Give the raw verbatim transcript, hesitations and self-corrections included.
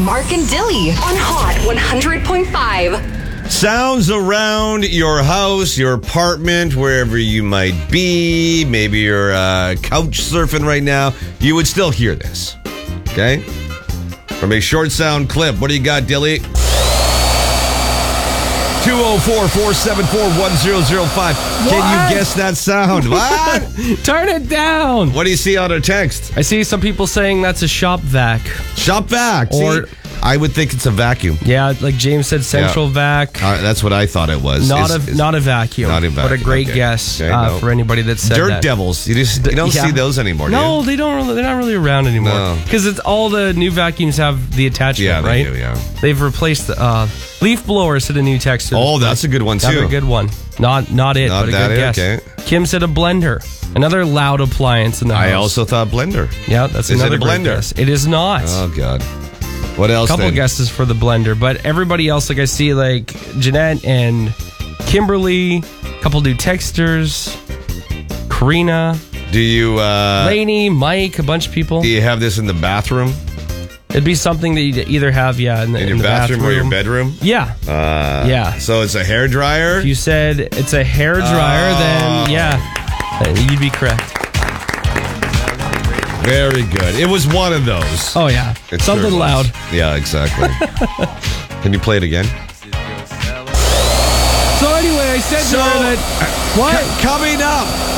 Mark and Dilly on Hot one hundred point five. Sounds around your house, your apartment, wherever you might be. Maybe you're uh, couch surfing right now. You would still hear this. Okay? From a short sound clip. What do you got, Dilly? two oh four, four seven four, one oh oh five. Can you guess that sound? What? Turn it down. What do you see on our text? I see some people saying that's a shop vac. Shop vac. Or see, I would think it's a vacuum. Yeah, like James said, central Yeah. vac. Uh, that's what I thought it was. Not Is- a is- not a vacuum. Not a What a vacuum, great okay. guess Okay, uh, no. for anybody that said Dirt that. devils. You just you don't Yeah. see those anymore. No, do they don't. Really, they're not really around anymore. No. Because it's all the new vacuums have the attachment, Yeah, they right? do, yeah. They've replaced the uh, leaf blowers to the new texture. Oh, that's a good one too. Another good one. Not not it, Not but a that good it, guess. okay. Kim said a blender. Another loud appliance in the I house. also thought blender. Yeah, that's Is it another a great blender? guess. It is not. Oh God. What else? A couple then? guesses for the blender, but everybody else, like I see, like Jeanette and Kimberly, a couple new texters, Karina, Do you uh, Lainey, Mike, a bunch of people. do you have this in the bathroom? It'd be something that you either have, yeah, in, the, In in your the bathroom, or your bedroom? Yeah, Uh, yeah. So it's a hair dryer. If you said it's a hair dryer, Oh. then yeah, uh, you'd be correct. Very good. It was one of those. Oh yeah, It something sure was. loud. Yeah, exactly. Can you play it again? So anyway, I said So- to her that what? C- coming up